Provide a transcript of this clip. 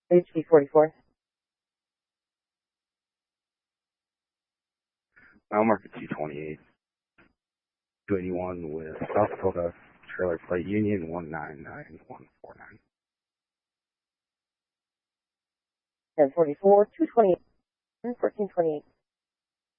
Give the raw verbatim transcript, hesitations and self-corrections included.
H D forty-four. Mile marker two twenty-eight. two eighty-one with South Dakota Trailer Plate Union one nine nine one four nine. ten forty-four, two twenty-eight, fourteen twenty-eight.